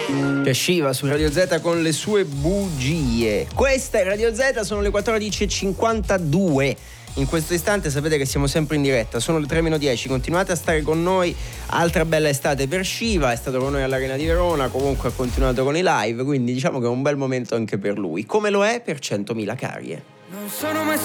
Shiva su Radio Z con le sue bugie. Questa è Radio Z, sono le 14.52. In questo istante sapete che siamo sempre in diretta, sono le 3:10, continuate a stare con noi. Altra bella estate per Shiva, è stato con noi all'Arena di Verona, comunque ha continuato con i live, quindi diciamo che è un bel momento anche per lui, come lo è per 100.000 carie. Non sono mai